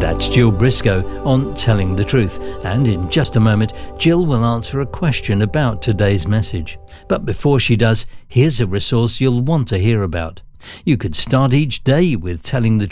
That's Jill Briscoe on Telling the Truth, and in just a moment Jill will answer a question about today's message. But before she does, here's a resource you'll want to hear about. You could start each day with Telling the